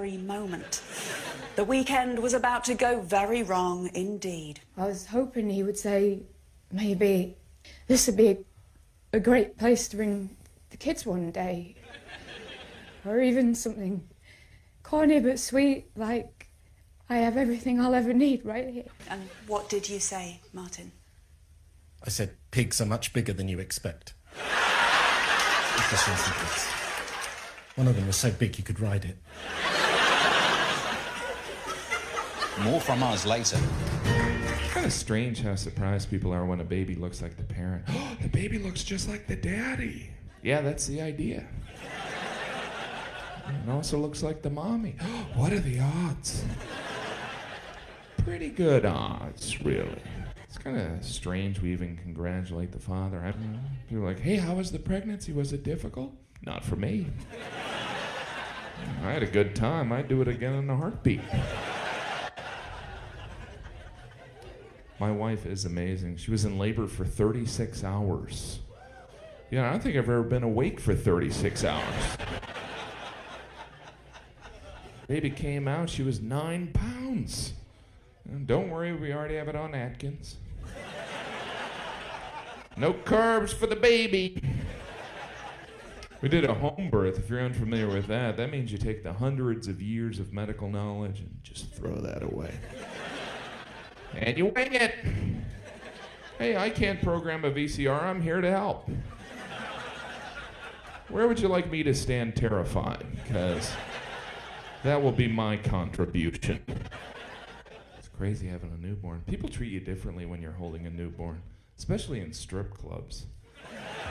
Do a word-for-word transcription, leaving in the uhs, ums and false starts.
very moment. The weekend was about to go very wrong indeed. I was hoping he would say, maybe this would be a, a great place to bring the kids one day. Or even something corny but sweet, like, I have everything I'll ever need right here. And what did you say, Martin? I said, pigs are much bigger than you expect. One of them was so big you could ride it. More from us later. Kind of strange how surprised people are when a baby looks like the parent. Oh, the baby looks just like the daddy. Yeah, that's the idea. It also looks like the mommy. Oh, what are the odds? Pretty good odds, really. It's kind of strange we even congratulate the father. I don't know. People are like, hey, how was the pregnancy? Was it difficult? Not for me. I had a good time. I'd do it again in a heartbeat. My wife is amazing. She was in labor for thirty-six hours. Yeah, I don't think I've ever been awake for thirty-six hours. Baby came out, she was nine pounds. And don't worry, we already have it on Atkins. No carbs for the baby. We did a home birth. If you're unfamiliar with that, that means you take the hundreds of years of medical knowledge and just throw that away. And you wing it. Hey, I can't program a V C R. I'm here to help. Where would you like me to stand terrified? Because that will be my contribution. It's crazy having a newborn. People treat you differently when you're holding a newborn, especially in strip clubs.